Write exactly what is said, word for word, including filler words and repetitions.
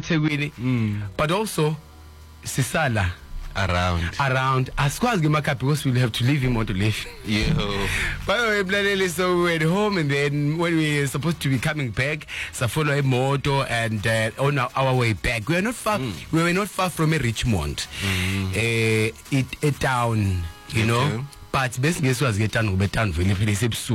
eThekwini Mm. but also sisala Around. around asikwazi ke emakhaya because we'll have to leave him or to leave. Yo. By the way, Mlaleli, so we were at home, and then when we were supposed to be coming back, Safolo moto, and uh, on our, our way back, we were not far. Mm. We were not far from a Richmond, Mm. a, it, a town, you Okay. know. But basically, this was getting over town.